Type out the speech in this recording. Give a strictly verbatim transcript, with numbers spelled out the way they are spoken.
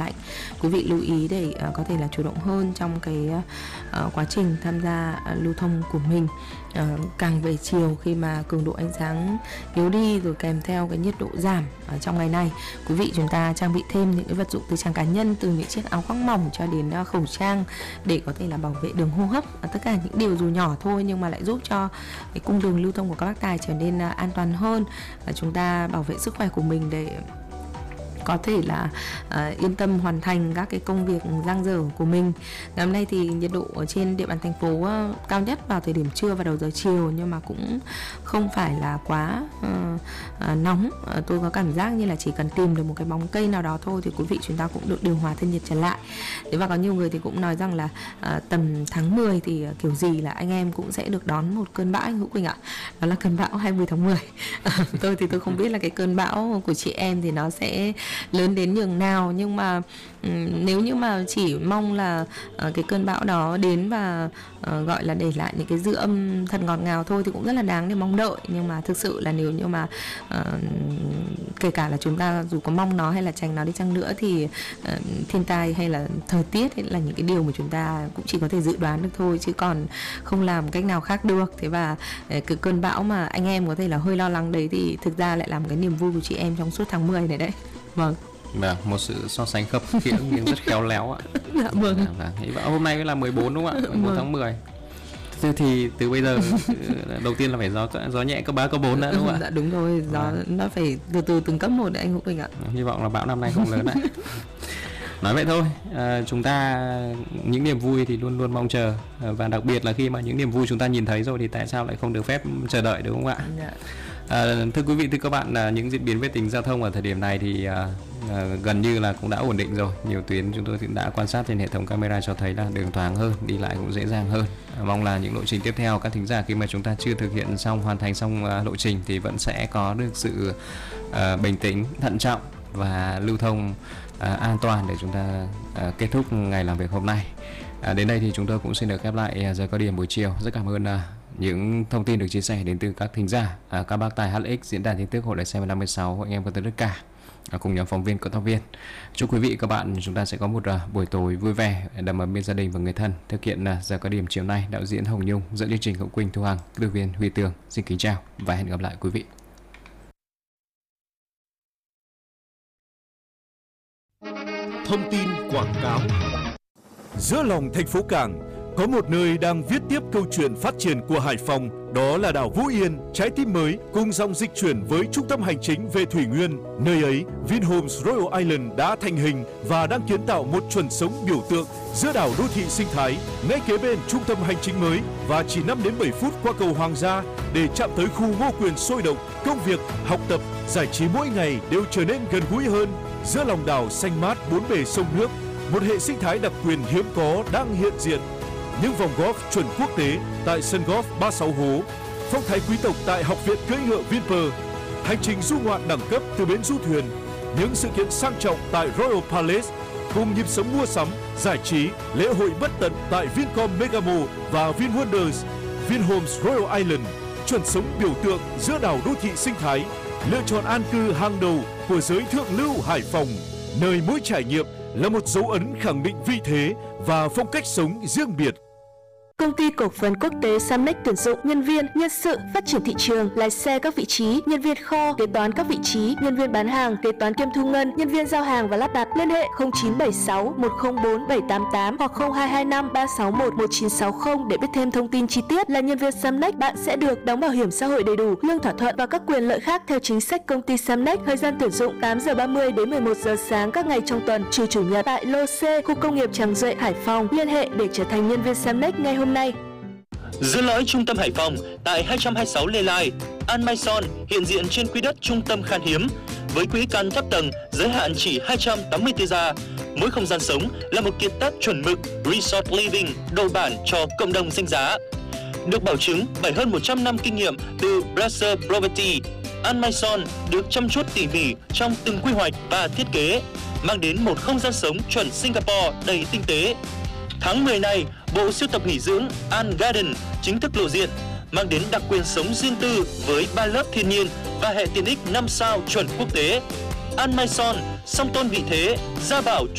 lạnh. Quý vị lưu ý để uh, có thể là chủ động hơn trong cái uh, quá trình tham gia uh, lưu thông của mình. Uh, càng về chiều khi mà cường độ ánh sáng yếu đi rồi kèm theo cái nhiệt độ giảm ở trong ngày này, quý vị chúng ta trang bị thêm những cái vật dụng từ trang cá nhân, từ những chiếc áo khoác mỏng cho đến uh, khẩu trang để có thể là bảo vệ đường hô hấp. Uh, tất cả những điều dù nhỏ thôi nhưng mà lại giúp cho cái cung đường lưu thông của các bác tài trở nên uh, an toàn hơn, và chúng ta bảo vệ sức khỏe của mình để có thể là uh, yên tâm hoàn thành các cái công việc dang dở của mình. Ngày hôm nay thì nhiệt độ ở trên địa bàn thành phố uh, cao nhất vào thời điểm trưa và đầu giờ chiều, nhưng mà cũng không phải là quá uh, uh, nóng. Uh, tôi có cảm giác như là chỉ cần tìm được một cái bóng cây nào đó thôi thì quý vị chúng ta cũng được điều hòa thân nhiệt trở lại. Thế và có nhiều người thì cũng nói rằng là uh, tầm tháng mười thì uh, kiểu gì là anh em cũng sẽ được đón một cơn bão, anh Hữu Quỳnh ạ. Đó là cơn bão hai mươi tháng mười. Tôi thì tôi không biết là cái cơn bão của chị em thì nó sẽ lớn đến nhường nào, nhưng mà um, nếu như mà chỉ mong là uh, cái cơn bão đó đến và uh, gọi là để lại những cái dư âm thật ngọt ngào thôi thì cũng rất là đáng để mong đợi. Nhưng mà thực sự là nếu như mà uh, kể cả là chúng ta dù có mong nó hay là tránh nó đi chăng nữa thì uh, thiên tai hay là thời tiết hay là những cái điều mà chúng ta cũng chỉ có thể dự đoán được thôi, chứ còn không làm cách nào khác được. Thế và uh, cái cơn bão mà anh em có thể là hơi lo lắng đấy thì thực ra lại làm cái niềm vui của chị em trong suốt tháng mười này đấy. Vâng. Vâng, một sự so sánh khập khiễng nhưng rất khéo léo ạ. Dạ vâng. Vâng. Hôm nay mới là mười bốn đúng không ạ? mười bốn vâng. tháng mười. Thế thì từ bây giờ đầu tiên là phải gió gió nhẹ cấp ba cấp bốn đã đúng không ạ? Dạ đúng rồi, gió à. Nó phải từ từ từng cấp một đấy anh Hữu Quỳnh ạ. Hy vọng là bão năm nay không lớn đấy. Nói vậy thôi, à, chúng ta những niềm vui thì luôn luôn mong chờ, và đặc biệt là khi mà những niềm vui chúng ta nhìn thấy rồi thì tại sao lại không được phép chờ đợi, đúng không ạ? Dạ. À, thưa quý vị, thưa các bạn, à, những diễn biến về tình giao thông ở thời điểm này thì à, à, gần như là cũng đã ổn định rồi. Nhiều tuyến chúng tôi cũng đã quan sát trên hệ thống camera cho thấy là đường thoáng hơn, đi lại cũng dễ dàng hơn. À, mong là những lộ trình tiếp theo các thính giả khi mà chúng ta chưa thực hiện xong, hoàn thành xong à, lộ trình thì vẫn sẽ có được sự à, bình tĩnh, thận trọng và lưu thông à, an toàn để chúng ta à, kết thúc ngày làm việc hôm nay. À, đến đây thì chúng tôi cũng xin được khép lại giờ cao điểm buổi chiều. Rất cảm ơn à, những thông tin được chia sẻ đến từ các thính giả, à, các bác tài hát ích, diễn đàn tin tức Hội lái xe năm mươi sáu, hội anh em có tên tất cả, à, cùng nhóm phóng viên, cộng tác viên. Chúc quý vị các bạn chúng ta sẽ có một uh, buổi tối vui vẻ, đầm ấm bên gia đình và người thân. Thực hiện uh, giờ cao điểm chiều nay, đạo diễn Hồng Nhung, dẫn chương trình Hữu Quỳnh, Thu Hằng, kỹ thuật viên Huy Tường. Xin kính chào và hẹn gặp lại quý vị. Thông tin quảng cáo. Giữa lòng thành phố Cảng có một nơi đang viết tiếp câu chuyện phát triển của Hải Phòng, đó là đảo Vũ Yên, trái tim mới cùng dòng dịch chuyển với trung tâm hành chính về Thủy Nguyên. Nơi ấy, Vinhomes Royal Island đã thành hình và đang kiến tạo một chuẩn sống biểu tượng giữa đảo đô thị sinh thái, ngay kế bên trung tâm hành chính mới, và chỉ năm đến bảy phút qua cầu Hoàng gia để chạm tới khu Ngô Quyền sôi động. Công việc, học tập, giải trí mỗi ngày đều trở nên gần gũi hơn. Giữa lòng đảo xanh mát bốn bề sông nước, một hệ sinh thái đặc quyền hiếm có đang hiện diện. Những vòng golf chuẩn quốc tế tại sân golf ba mươi sáu hố, phong thái quý tộc tại học viện cưỡi ngựa Vinpearl, hành trình du ngoạn đẳng cấp từ bến du thuyền, những sự kiện sang trọng tại Royal Palace, cùng nhịp sống mua sắm, giải trí, lễ hội bất tận tại Vincom Megamo và VinWonders. Vinhomes Royal Island, chuẩn sống biểu tượng giữa đảo đô thị sinh thái, lựa chọn an cư hàng đầu của giới thượng lưu Hải Phòng, nơi mỗi trải nghiệm là một dấu ấn khẳng định vị thế và phong cách sống riêng biệt. Công ty cổ phần quốc tế Samnex tuyển dụng nhân viên, nhân sự, phát triển thị trường, lái xe các vị trí, nhân viên kho, kế toán các vị trí, nhân viên bán hàng, kế toán kiêm thu ngân, nhân viên giao hàng và lắp đặt. Liên hệ không chín bảy sáu một không bốn bảy tám tám hoặc không hai hai năm ba sáu một một chín sáu không để biết thêm thông tin chi tiết. Là nhân viên Samnex, bạn sẽ được đóng bảo hiểm xã hội đầy đủ, lương thỏa thuận và các quyền lợi khác theo chính sách công ty Samnex. Thời gian tuyển dụng tám giờ ba mươi đến mười một giờ sáng các ngày trong tuần, trừ chủ nhật, tại lô C, khu công nghiệp Tràng Duệ, Hải Phòng. Liên hệ để trở thành nhân viên Samnex ngay hôm nay. Giữa lõi trung tâm Hải Phòng, tại hai trăm hai mươi sáu Lê Lai, An Mai Son hiện diện trên quỹ đất trung tâm khan hiếm, với quỹ căn thấp tầng giới hạn chỉ hai trăm tám mươi tư gia. Mỗi không gian sống là một kiệt tác chuẩn mực Resort Living đồ bản cho cộng đồng danh giá. Được bảo chứng bởi hơn một trăm năm kinh nghiệm từ Brasser Property, An Mai Son được chăm chút tỉ mỉ trong từng quy hoạch và thiết kế, mang đến một không gian sống chuẩn Singapore đầy tinh tế. Tháng mười này, bộ sưu tập nghỉ dưỡng An Garden chính thức lộ diện, mang đến đặc quyền sống riêng tư với ba lớp thiên nhiên và hệ tiện ích năm sao chuẩn quốc tế. An Mai Son, song tôn vị thế, gia bảo